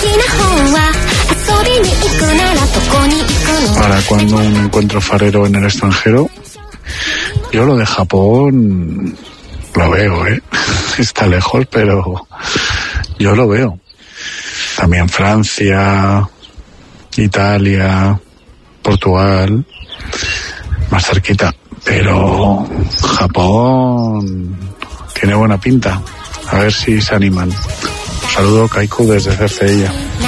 Para cuando un encuentro farero en el extranjero, yo lo de Japón lo veo, está lejos, pero yo lo veo. También Francia, Italia, Portugal, más cerquita, pero Japón tiene buena pinta. A ver si se animan. Un saludo, Kaiku, desde Cercedilla.